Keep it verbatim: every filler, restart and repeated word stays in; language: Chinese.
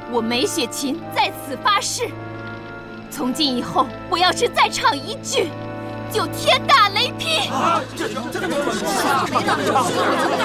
我梅雪琴在此发誓，从今以后，我要是再唱一句，就天打雷劈！ 啊，这这这个没有